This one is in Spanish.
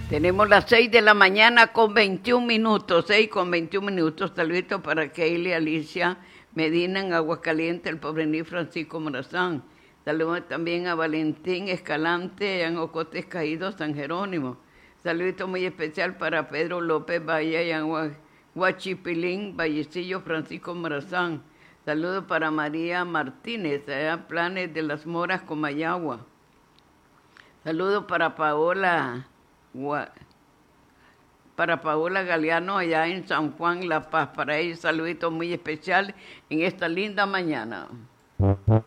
Tenemos las 6 de la mañana con 21 minutos, 6 con 21 minutos. Saludos para Keili, Alicia Medina en Aguascalientes, el porvenir Francisco Morazán. Saludos también a Valentín Escalante en Ocotes Caídos, San Jerónimo. Saludito muy especial para Pedro López Valle en Huachipilín, Vallecillo, Francisco Morazán. Saludos para María Martínez, allá Planes de las Moras, Comayagua. Saludos para Paola Galeano allá en San Juan, La Paz. Para ella, saluditos muy especiales en esta linda mañana.